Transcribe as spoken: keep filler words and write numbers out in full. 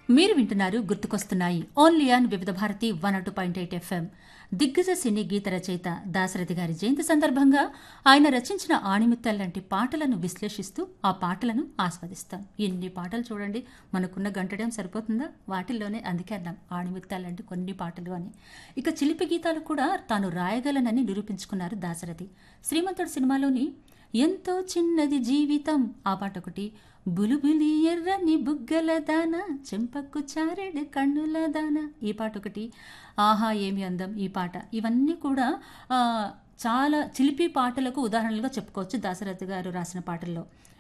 మీరు వింటున్నారు గుర్తుకొస్తున్నాయి ఓన్లీ ఆన్ వివిధ Bharati one two point eight FM. దిగ్గజ సినీ గీత రచయిత దాశరథి గారి జయంతి సందర్భంగా ఆయన రచించిన ఆణిముత్యాల లాంటి పాటలను విశ్లేషిస్తూ ఆ పాటలను ఆస్వాదిస్తాం. ఎన్ని పాటలు చూడండి, మనకున్న గంటడం సరిపోతుందా? వాటిల్లోనే అందుకే అన్నాం ఆణిముత్యాల లాంటి కొన్ని పాటలు అని. ఇక చిలిపి గీతాలు కూడా తాను రాయగలనని నిరూపించుకున్నారు దాశరథి. శ్రీమంతుడు సినిమాలోని ఎంతో చిన్నది జీవితం ఆ పాట ఒకటి, బులుబులి ఎర్రని బుగ్గల దాన చెంపక్కు చారెడు కన్నుల దాన ఈ పాట ఒకటి, ఆహా ఏమి అందం ఈ పాట, ఇవన్నీ కూడా ఆ, చాలా చిలిపి పాటలకు ఉదాహరణలుగా చెప్పుకోవచ్చు దాశరథి గారు రాసిన పాటల్లో.